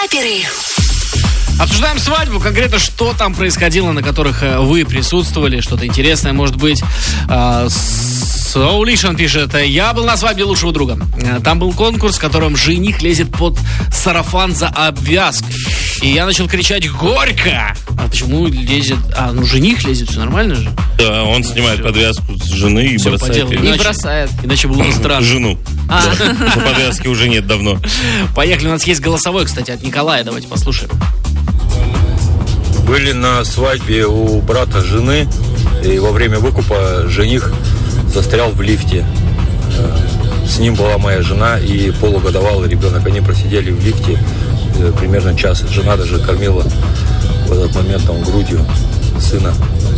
Рэперы. Обсуждаем свадьбу, конкретно что там происходило, на которых вы присутствовали, что-то интересное, может быть. Соулишн пишет: я был на свадьбе лучшего друга. Там был конкурс, в котором жених лезет под сарафан за обвязкой. И я начал кричать: горько! А почему лезет? Жених лезет, все нормально же? Да, он снимает подвязку с жены и все бросает ее. И бросает. Иначе было бы странно. Жену. По подвязке уже нет давно. Поехали, у нас есть голосовой, кстати, от Николая. Давайте послушаем. Были на свадьбе у брата жены, и во время выкупа жених застрял в лифте. С ним была моя жена и полугодовалый ребенок. Они просидели в лифте примерно час. Жена даже кормила в этот момент там грудью сына.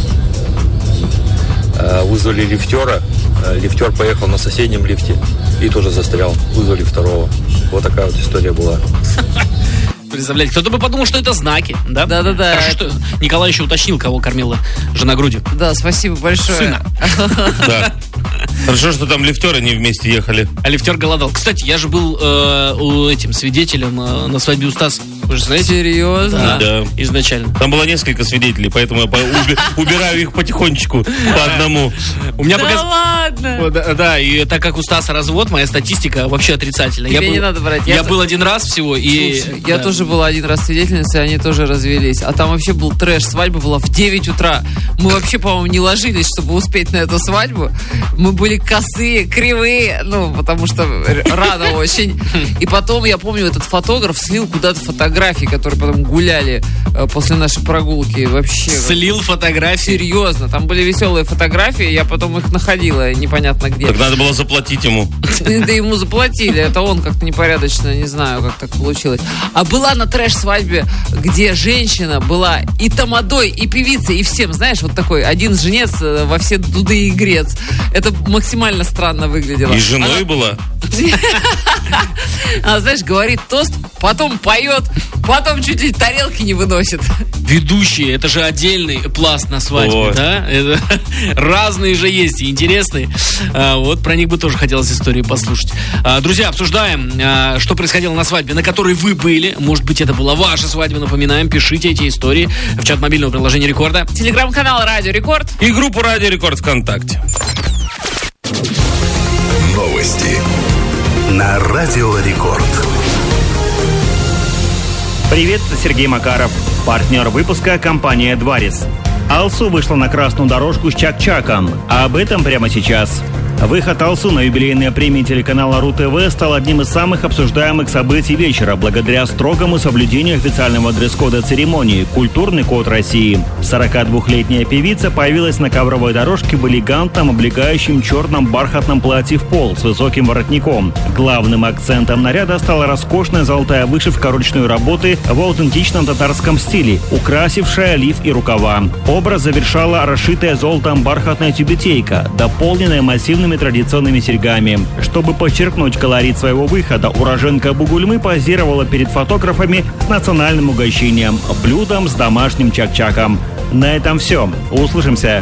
Вызвали лифтера. Лифтер поехал на соседнем лифте и тоже застрял. Вызвали второго. Вот такая вот история была. Представляете, кто-то бы подумал, что это знаки, да? Да-да-да. Хорошо, что Николай еще уточнил, кого кормила жена грудью. Да, спасибо большое. Сына. Да. Хорошо, что там лифтеры не вместе ехали. А лифтер голодал. Кстати, я же был этим свидетелем на свадьбе у Стаса. Вы же знаете? Серьезно? Да. Изначально. Там было несколько свидетелей, поэтому я убираю их потихонечку по одному. У меня ладно? Да, и так как у Стаса развод, моя статистика вообще отрицательная. Тебе не надо брать. Я был один раз всего. Слушай, я тоже была один раз свидетельницей, они тоже развелись. А там вообще был трэш. Свадьба была в 9 утра. Мы вообще, по-моему, не ложились, чтобы успеть на эту свадьбу. Мы были косые, кривые, потому что рано очень. И потом, я помню, этот фотограф слил куда-то фотографии, которые потом гуляли после нашей прогулки. Вообще. Слил фотографии? Серьезно. Там были веселые фотографии, я потом их находила непонятно где. Так надо было заплатить ему. Да ему заплатили. Это он как-то непорядочно, не знаю, как так получилось. А была на трэш-свадьбе, где женщина была и тамадой, и певицей, и всем, знаешь, вот такой один женец во все дуды и грец. Это максимально странно выглядело. И женой была? Она, знаешь, говорит тост, потом поет, потом чуть ли тарелки не выносит. Ведущие, это же отдельный пласт на свадьбе, Ой. да? Это, разные же есть и интересные. Вот про них бы тоже хотелось истории послушать. Друзья, обсуждаем, что происходило на свадьбе, на которой вы были. Может быть, это была ваша свадьба, напоминаем. Пишите эти истории в чат мобильного приложения Рекорда. Телеграм-канал Радио Рекорд. И группу Радио Рекорд ВКонтакте. Новости на Радио Рекорд. Привет, это Сергей Макаров. Партнер выпуска – компания «Дварис». Алсу вышла на красную дорожку с Чак-Чаком. А об этом прямо сейчас. Выход Алсу на юбилейные премии телеканала РУ-ТВ стал одним из самых обсуждаемых событий вечера благодаря строгому соблюдению официального дресс-кода церемонии «Культурный код России». 42-летняя певица появилась на ковровой дорожке в элегантном, облегающем черном бархатном платье в пол с высоким воротником. Главным акцентом наряда стала роскошная золотая вышивка ручной работы в аутентичном татарском стиле, украсившая лиф и рукава. Образ завершала расшитая золотом бархатная тюбетейка, дополненная массивными традиционными серьгами. Чтобы подчеркнуть колорит своего выхода, уроженка Бугульмы позировала перед фотографами с национальным угощением – блюдом с домашним чак-чаком. На этом все. Услышимся.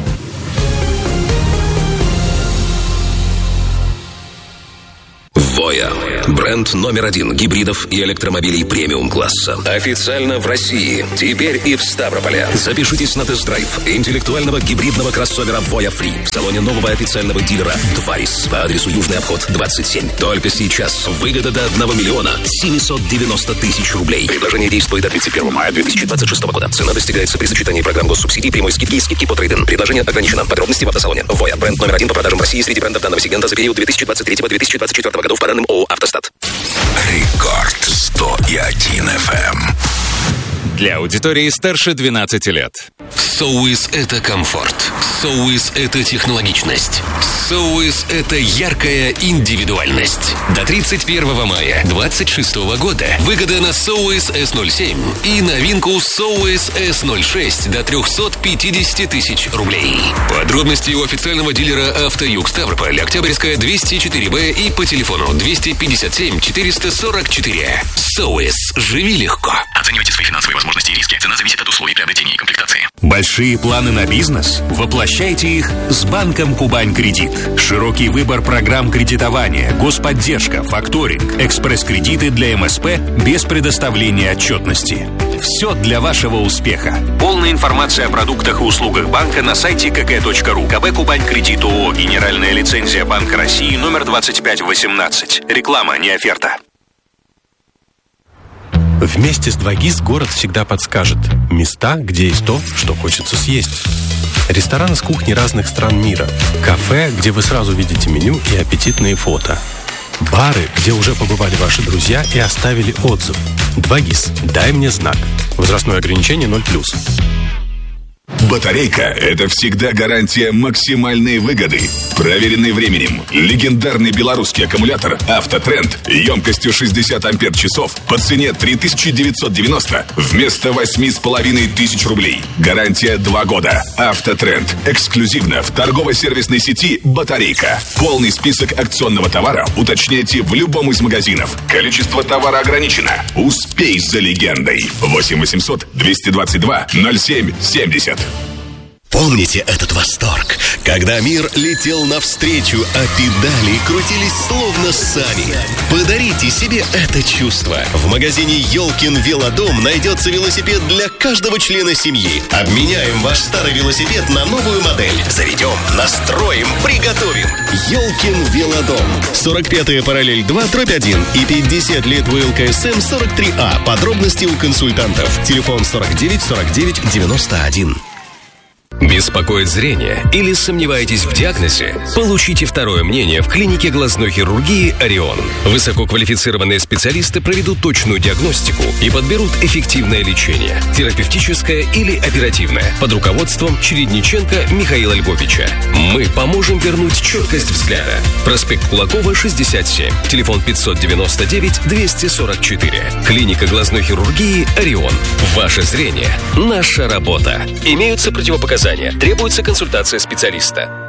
Voya. Бренд номер 1 гибридов и электромобилей премиум-класса. Официально в России. Теперь и в Ставрополе. Запишитесь на тест-драйв интеллектуального гибридного кроссовера Voya Free в салоне нового официального дилера «Дварис» по адресу Южный обход, 27. Только сейчас. Выгода до 1 миллиона 790 тысяч рублей. Предложение действует до 31 мая 2026 года. Цена достигается при сочетании программ госсубсидий, прямой скидки и скидки по трейд-ин. Предложение ограничено. Подробности в автосалоне. Voya. Бренд номер 1 по продажам в России среди брендов данного сегмента за период 2023-2024 годов по данным ООО «Автостат». Рекорд 101 FM. Для аудитории старше 12 лет. Соуис – это комфорт. Соуис – это технологичность. Соуис – это яркая индивидуальность. До 31 мая 2026 года выгода на Соуис S07 и новинку Соуис S06 до 350 тысяч рублей. Подробности у официального дилера «Автоюг Ставрополь», Октябрьская, 204Б и по телефону 257 444. Соуис. Живи легко. Оценивайте свои финансовые возможности и риски. Цена зависит от условий приобретения и комплектации. Большие планы на бизнес? Воплощайте их с банком «Кубань Кредит». Широкий выбор программ кредитования, господдержка, факторинг, экспресс-кредиты для МСП без предоставления отчетности. Все для вашего успеха. Полная информация о продуктах и услугах банка на сайте kk.ru. КБ «Кубань Кредит» ООО. Генеральная лицензия Банка России номер 2518. Реклама, не оферта. Вместе с 2GIS город всегда подскажет места, где есть то, что хочется съесть. Рестораны с кухни разных стран мира. Кафе, где вы сразу видите меню и аппетитные фото. Бары, где уже побывали ваши друзья и оставили отзыв. 2GIS. Дай мне знак. Возрастное ограничение 0+. Батарейка – это всегда гарантия максимальной выгоды. Проверенный временем. Легендарный белорусский аккумулятор «Автотренд» емкостью 60 ампер-часов по цене 3990 вместо 8500 рублей. Гарантия 2 года. «Автотренд» эксклюзивно в торгово-сервисной сети «Батарейка». Полный список акционного товара уточняйте в любом из магазинов. Количество товара ограничено. Успей за легендой. 8 800 222 07 70. Помните этот восторг, когда мир летел навстречу, а педали крутились словно сами? Подарите себе это чувство. В магазине «Ёлкин Велодом» найдется велосипед для каждого члена семьи. Обменяем ваш старый велосипед на новую модель. Заведем, настроим, приготовим. «Ёлкин Велодом». 45-я параллель 2/1 и 50 лет ВЛКСМ 43А. Подробности у консультантов. Телефон 49 49 91. Беспокоит зрение или сомневаетесь в диагнозе? Получите второе мнение в клинике глазной хирургии «Орион». Высококвалифицированные специалисты проведут точную диагностику и подберут эффективное лечение, терапевтическое или оперативное, под руководством Чередниченко Михаила Львовича. Мы поможем вернуть четкость взгляда. Проспект Кулакова, 67. Телефон 599-244. Клиника глазной хирургии «Орион». Ваше зрение – наша работа. Имеются противопоказания. Требуется консультация специалиста.